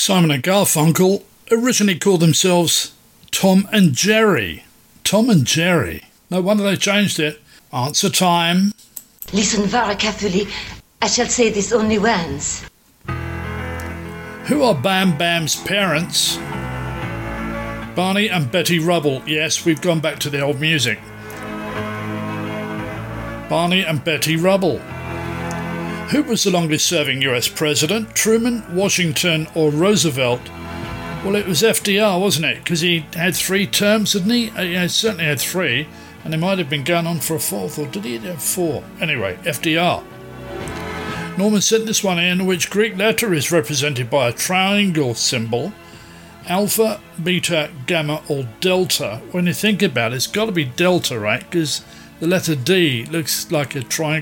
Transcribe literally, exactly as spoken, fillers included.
Simon and Garfunkel originally called themselves Tom and Jerry. Tom and Jerry. No wonder they changed it. Answer time. Listen very carefully. I shall say this only once. Who are Bam Bam's parents? Barney and Betty Rubble. Yes, we've gone back to the old music. Barney and Betty Rubble. Who was the longest serving U S president? Truman, Washington or Roosevelt? Well, it was F D R, wasn't it? Because he had three terms, didn't he? He certainly had three, and he might have been going on for a fourth, or did he have four? Anyway, F D R. Norman sent this one in, which Greek letter is represented by a triangle symbol. Alpha, beta, gamma or delta. When you think about it, it's got to be delta, right? Because the letter D looks like a triangle.